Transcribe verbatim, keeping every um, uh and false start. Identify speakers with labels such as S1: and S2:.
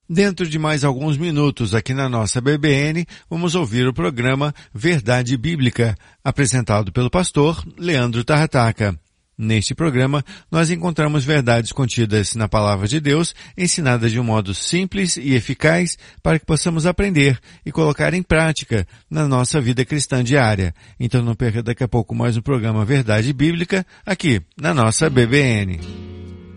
S1: Dentro de mais alguns minutos aqui na nossa B B N, vamos ouvir o programa Verdade Bíblica, apresentado pelo pastor Leandro Tarrataca. Neste programa, nós encontramos verdades contidas na Palavra de Deus, ensinadas de um modo simples e eficaz para que possamos aprender e colocar em prática na nossa vida cristã diária. Então não perca daqui a pouco mais um programa Verdade Bíblica aqui na nossa B B N.